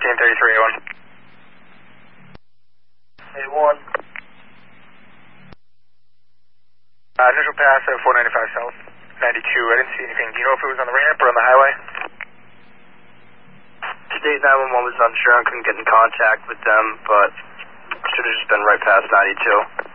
1333 A1. A1. Initial pass at 495 South, 92. I didn't see anything. Do you know if it was on the ramp or on the highway? State 911 was unsure and couldn't get in contact with them, but should have just been right past 92.